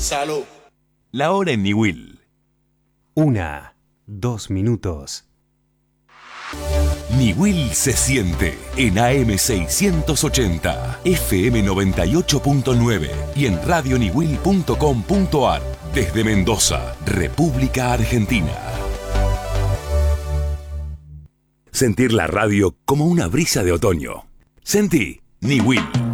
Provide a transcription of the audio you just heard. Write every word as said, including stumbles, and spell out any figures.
Salud. La hora en Niwil. Una, dos minutos. Niwil se siente en A M seiscientos ochenta, F M noventa y ocho punto nueve y en radio niwil punto com punto ar desde Mendoza, República Argentina. Sentir la radio como una brisa de otoño. Sentí Niwil.